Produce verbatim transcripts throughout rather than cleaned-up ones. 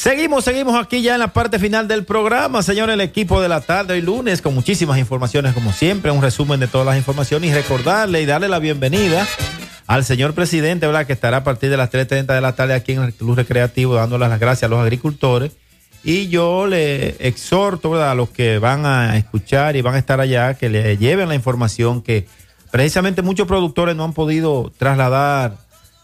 Seguimos, seguimos aquí ya en la parte final del programa, señores, el equipo de la tarde hoy lunes con muchísimas informaciones como siempre, un resumen de todas las informaciones y recordarle y darle la bienvenida al señor presidente, ¿verdad?, que estará a partir de las tres treinta de la tarde aquí en el Club Recreativo dándole las gracias a los agricultores. Y yo le exhorto, ¿verdad?, a los que van a escuchar y van a estar allá, que le lleven la información que precisamente muchos productores no han podido trasladar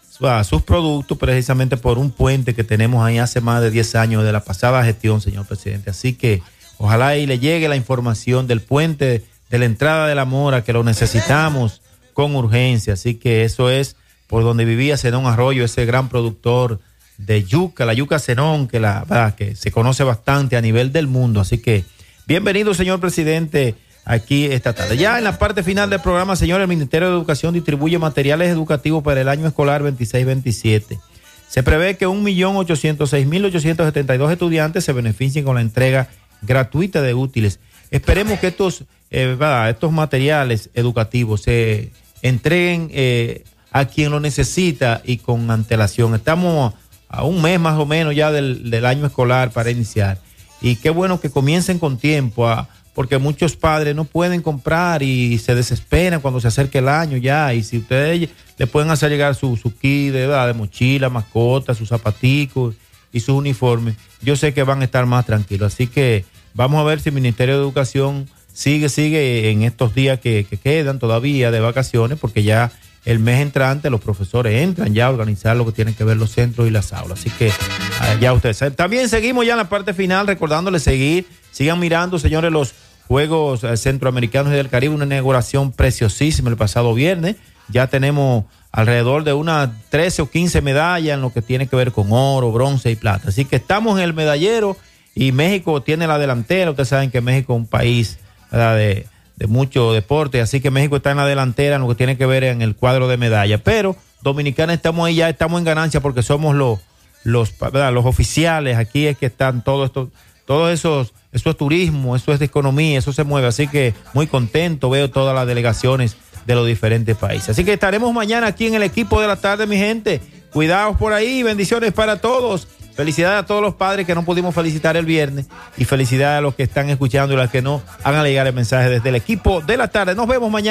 a sus productos precisamente por un puente que tenemos ahí hace más de diez años de la pasada gestión, señor presidente. Así que ojalá y le llegue la información del puente de la entrada de la Mora, que lo necesitamos con urgencia. Así que eso es por donde vivía Zenón Arroyo, ese gran productor de yuca, la yuca Zenón, que, la, ¿verdad?, que se conoce bastante a nivel del mundo. Así que bienvenido, señor presidente, aquí esta tarde. Ya en la parte final del programa, señor, el Ministerio de Educación distribuye materiales educativos para el año escolar veintiséis veintisiete. Se prevé que un millón ochocientos seis mil ochocientos setenta y dos estudiantes se beneficien con la entrega gratuita de útiles. Esperemos que estos, eh, estos materiales educativos se entreguen eh, a quien lo necesita y con antelación. Estamos a un mes más o menos ya del, del año escolar para iniciar. Y qué bueno que comiencen con tiempo a porque muchos padres no pueden comprar y se desesperan cuando se acerque el año ya, y si ustedes le pueden hacer llegar su, su kit de, de mochila, mascota, sus zapaticos y sus uniformes, yo sé que van a estar más tranquilos. Así que vamos a ver si el Ministerio de Educación sigue, sigue en estos días que, que quedan todavía de vacaciones, porque ya el mes entrante los profesores entran ya a organizar lo que tienen que ver los centros y las aulas. Así que ya ustedes saben. También seguimos ya en la parte final recordándoles seguir, sigan mirando, señores, los Juegos Centroamericanos y del Caribe, una inauguración preciosísima el pasado viernes. Ya tenemos alrededor de unas trece o quince medallas en lo que tiene que ver con oro, bronce y plata. Así que estamos en el medallero y México tiene la delantera. Ustedes saben que México es un país, ¿verdad?, de de mucho deporte, así que México está en la delantera en lo que tiene que ver en el cuadro de medallas, pero Dominicana estamos ahí, ya estamos en ganancia porque somos los los, ¿verdad?, los oficiales. Aquí es que están todos estos, todos esos, eso es turismo, eso es de economía, eso se mueve, así que muy contento, veo todas las delegaciones de los diferentes países. Así que estaremos mañana aquí en el equipo de la tarde, mi gente. Cuidados por ahí, bendiciones para todos. Felicidades a todos los padres que no pudimos felicitar el viernes y felicidades a los que están escuchando y a los que no hagan llegar el mensaje desde el equipo de la tarde. Nos vemos mañana.